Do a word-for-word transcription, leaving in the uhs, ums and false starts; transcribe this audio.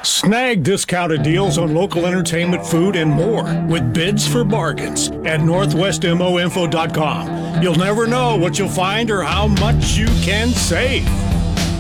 Snag discounted deals on local entertainment, food, and more with bids for bargains at northwest mo info dot com. You'll never know what you'll find or how much you can save.